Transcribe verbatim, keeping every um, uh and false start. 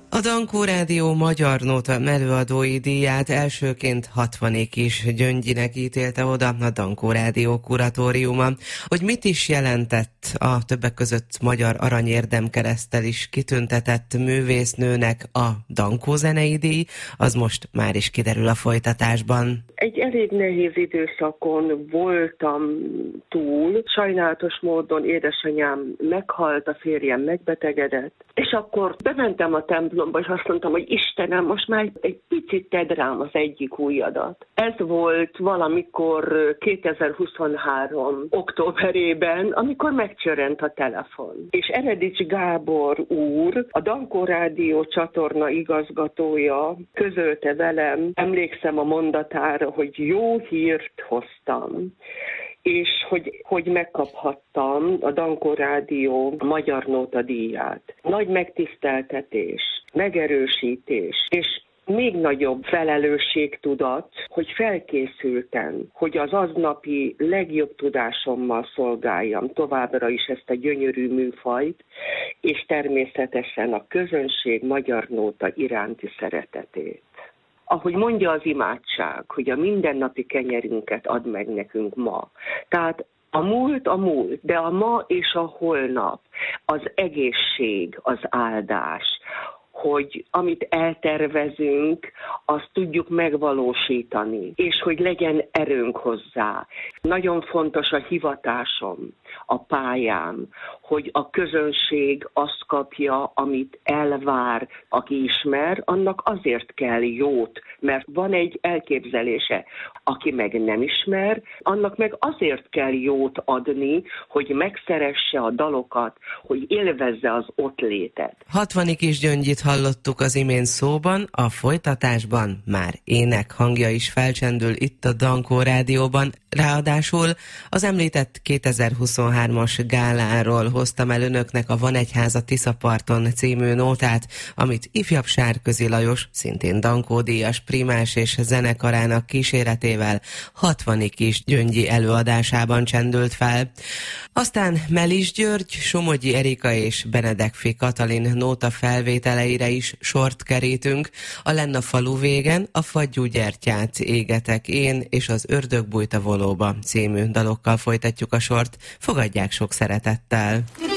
A Dankó Rádió magyar nóta előadói díját elsőként Hatvani Kis Gyöngyinek ítélte oda a Dankó Rádió kuratóriuma. Hogy mit is jelentett a többek között Magyar Aranyérdemkereszttel is kitüntetett művésznőnek a Dankó zenei díj, az most már is kiderül a folytatásban. Egy elég nehéz időszakon voltam túl. Sajnálatos módon édesanyám meghalt, a férjem megbetegedett, és akkor bementem a templomba, és azt mondtam, hogy Istenem, most már egy picit tedd rám az egyik ujjadat. Ez volt valamikor kétezer-huszonhárom októberében, amikor megcsörrent a telefon. És Eredics Gábor úr, a Dankó Rádió csatorna igazgatója közölte velem, emlékszem a mondatára, hogy jó hírt hoztam, és hogy, hogy megkaphattam a Dankó Rádió magyar nóta díját. Nagy megtiszteltetés, megerősítés, és még nagyobb felelősségtudat, hogy felkészültem, hogy az aznapi legjobb tudásommal szolgáljam továbbra is ezt a gyönyörű műfajt, és természetesen a közönség magyar nóta iránti szeretetét. Ahogy mondja az imádság, hogy a mindennapi kenyerünket add meg nekünk ma. Tehát a múlt a múlt, de a ma és a holnap, az egészség, az áldás, hogy amit eltervezünk, azt tudjuk megvalósítani, és hogy legyen erőnk hozzá. Nagyon fontos a hivatásom, a pályám, hogy a közönség azt kapja, amit elvár, aki ismer, annak azért kell jót, mert van egy elképzelése. Aki meg nem ismer, annak meg azért kell jót adni, hogy megszeresse a dalokat, hogy élvezze az ott létet. Hatvani Kis Gyöngyit hallottuk az imént szóban, a folytatásban már ének hangja is felcsendül itt a Dankó Rádióban. Ráadásul az említett kétezer-huszonhármas gáláról hoztam el önöknek a Van egy ház a Tiszaparton című nótát, amit ifjabb Sárközi Lajos, szintén Dankó díjas primás és zenekarának kíséretével Hatvani Kis Gyöngyi előadásában csendült fel. Aztán Melis György, Somogyi Erika és Benedekfi Katalin nóta felvételeire is sort kerítünk. A Lenna falu végen a Fagyú gyertyát égetek én és az Ördög bújt a volóba című dalokkal folytatjuk a sort. Fogadják sok szeretettel!